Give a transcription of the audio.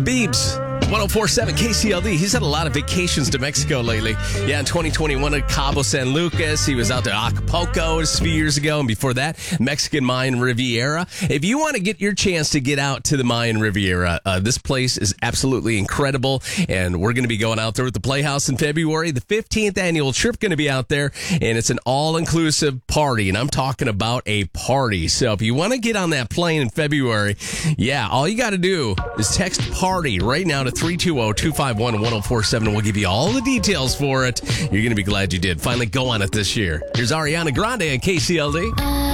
Beebs. 1047 KCLD. He's had a lot of vacations to Mexico lately. Yeah, in 2021 at Cabo San Lucas. He was out to Acapulco a few years ago. And before that, Mexican Mayan Riviera. If you want to get your chance to get out to the Mayan Riviera, this place is absolutely incredible. And we're going to be going out there with the Playhouse in February. The 15th annual trip going to be out there. And it's an all-inclusive party. And I'm talking about a party. So if you want to get on that plane in February, yeah, all you got to do is text PARTY right now to 320-251-1047. We'll give you all the details for it. You're going to be glad you did. Finally go on it this year. Here's Ariana Grande at KCLD.